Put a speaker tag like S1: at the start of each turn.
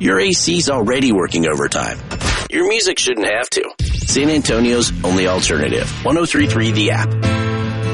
S1: Your AC's already working overtime. Your music shouldn't have to. San Antonio's only alternative. 103.3 The App.